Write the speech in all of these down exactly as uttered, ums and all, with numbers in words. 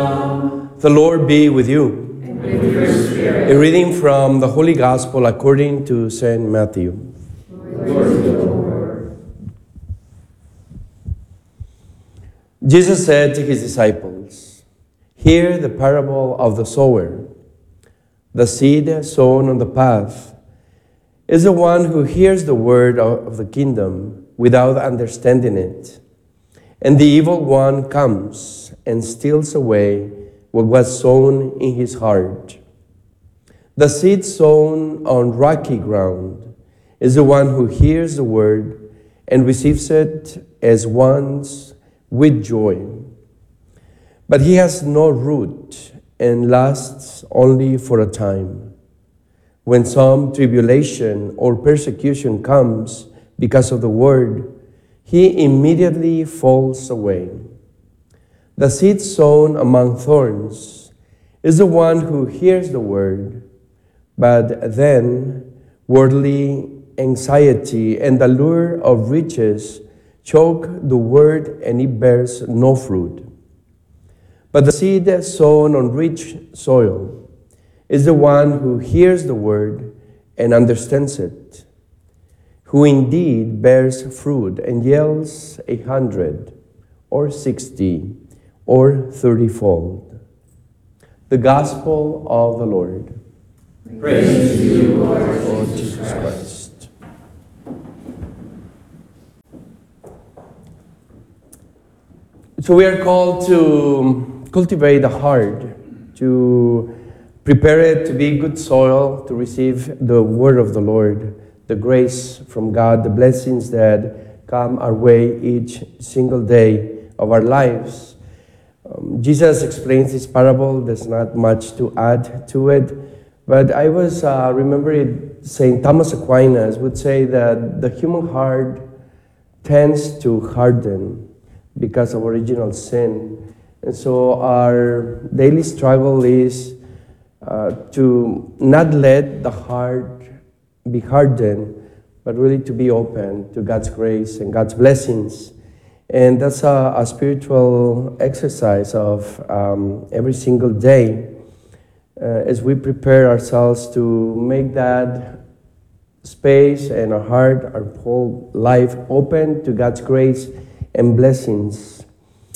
The Lord be with you. And with your spirit. A reading from the Holy Gospel according to Saint Matthew. Glory to the Lord. Jesus said to his disciples, "Hear the parable of the sower. The seed sown on the path is the one who hears the word of the kingdom without understanding it. And the evil one comes and steals away what was sown in his heart. The seed sown on rocky ground is the one who hears the word and receives it as once with joy. But he has no root and lasts only for a time. When some tribulation or persecution comes because of the word, he immediately falls away. The seed sown among thorns is the one who hears the word, but then worldly anxiety and the lure of riches choke the word and it bears no fruit. But the seed sown on rich soil is the one who hears the word and understands it, who indeed bears fruit and yields a hundred or sixty or thirty-fold." The Gospel of the Lord. Praise to you, Lord, Lord Jesus Jesus Christ. Christ. So we are called to cultivate the heart, to prepare it to be good soil, to receive the word of the Lord, the grace from God, the blessings that come our way each single day of our lives. Um, Jesus explains this parable. There's not much to add to it. But I was uh, remembering Saint Thomas Aquinas would say that the human heart tends to harden because of original sin. And so our daily struggle is uh, to not let the heart be hardened, but really to be open to God's grace and God's blessings. And that's a, a spiritual exercise of um, every single day uh, as we prepare ourselves to make that space and our heart, our whole life open to God's grace and blessings.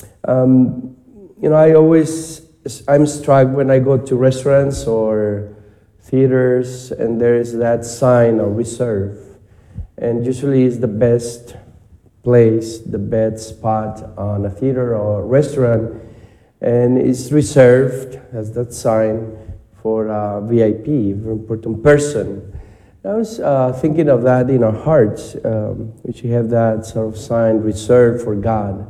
Um, you know, I always, I'm struck when I go to restaurants or theaters and there is that sign of reserve. And usually it's the best place, the best spot on a theater or restaurant, and it's reserved, as that sign, for a V I P, very important person. I was uh, thinking of that in our hearts. Um, we should have that sort of sign reserved for God,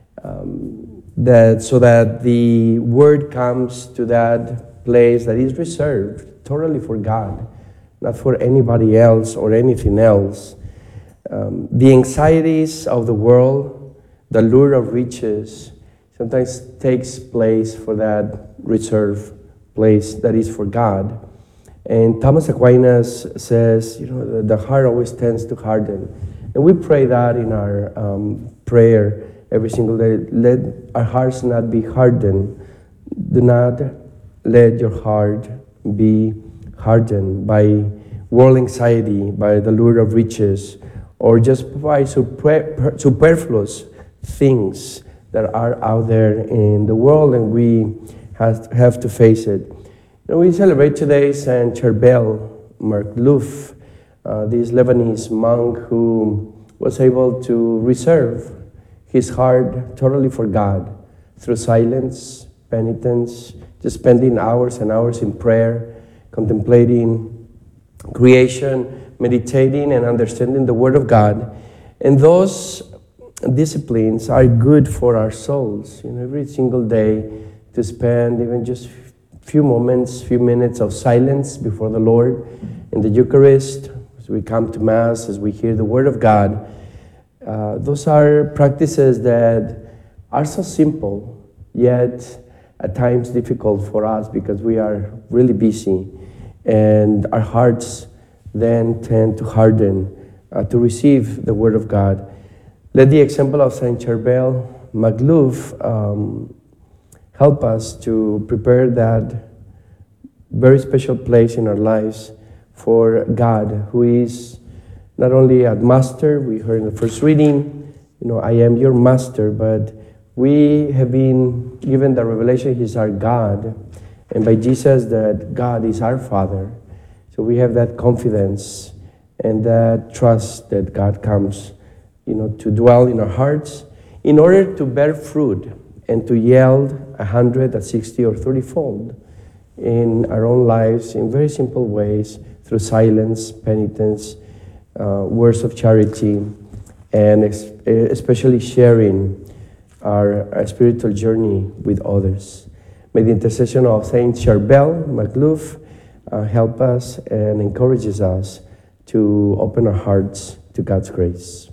um, that so that the word comes to that place that is reserved totally for God, not for anybody else or anything else. Um, the anxieties of the world, the lure of riches, sometimes takes place for that reserved place that is for God. And Thomas Aquinas says, you know, the heart always tends to harden. And we pray that in our um, prayer every single day. Let our hearts not be hardened. Do not let your heart be hardened by world anxiety, by the lure of riches, or just by super, superfluous things that are out there in the world, and we have, have to face it. You know, we celebrate today Saint Charbel Marklouf, uh, this Lebanese monk who was able to reserve his heart totally for God through silence, penitence, just spending hours and hours in prayer, contemplating creation, meditating and understanding the Word of God. And those disciplines are good for our souls. You know, every single day to spend even just few moments, few minutes of silence before the Lord in the Eucharist, as we come to Mass, as we hear the Word of God. Uh, those are practices that are so simple, yet at times difficult for us because we are really busy and our hearts then tend to harden uh, to receive the Word of God. Let the example of Saint Charbel Marklouf um, help us to prepare that very special place in our lives for God, who is not only a master. We heard in the first reading, you know, I am your master, but we have been given the revelation He's our God, and by Jesus that God is our Father. So we have that confidence and that trust that God comes, you know, to dwell in our hearts in order to bear fruit and to yield a hundred, a sixty, or thirty-fold in our own lives in very simple ways through silence, penitence, uh, words of charity, and ex- especially sharing our, our spiritual journey with others. May the intercession of Saint Charbel Magluf uh, help us and encourages us to open our hearts to God's grace.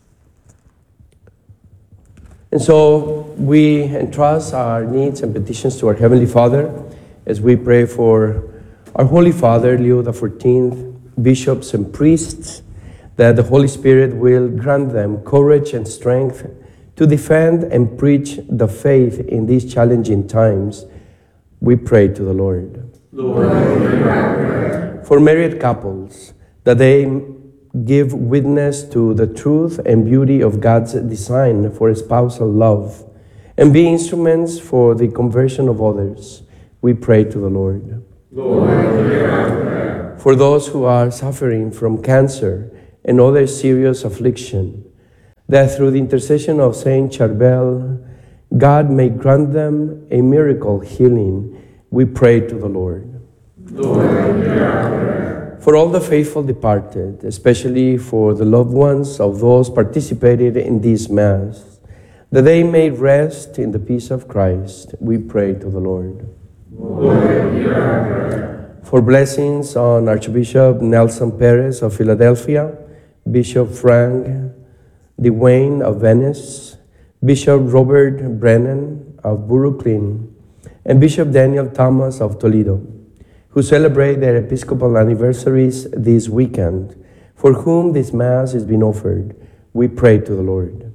And so we entrust our needs and petitions to our Heavenly Father as we pray for our Holy Father, Leo the fourteenth, bishops and priests, that the Holy Spirit will grant them courage and strength to defend and preach the faith in these challenging times. We pray to the Lord. Lord, hear our prayer. For married couples, that they give witness to the truth and beauty of God's design for spousal love and be instruments for the conversion of others, we pray to the Lord. Lord, hear our prayer. For those who are suffering from cancer and other serious affliction, that through the intercession of Saint Charbel, God may grant them a miracle healing, we pray to the Lord. Lord, hear our prayer. For all the faithful departed, especially for the loved ones of those participated in this Mass, that they may rest in the peace of Christ, we pray to the Lord. Lord, hear our prayer. For blessings on Archbishop Nelson Perez of Philadelphia, Bishop Frank DeWayne of Venice, Bishop Robert Brennan of Brooklyn, and Bishop Daniel Thomas of Toledo, who celebrate their Episcopal anniversaries this weekend, for whom this Mass is being offered, we pray to the Lord.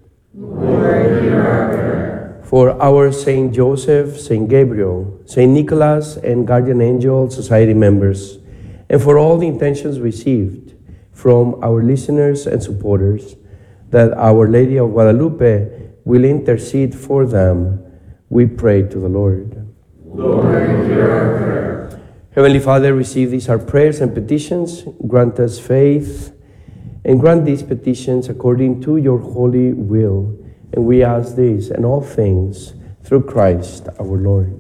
Lord, hear our prayer. For our Saint Joseph, Saint Gabriel, Saint Nicholas, and Guardian Angel Society members, and for all the intentions received from our listeners and supporters, that Our Lady of Guadalupe will intercede for them, we pray to the Lord. Lord, hear our prayer. Heavenly Father, receive these our prayers and petitions, grant us faith, and grant these petitions according to your holy will. And we ask this and all things through Christ our Lord.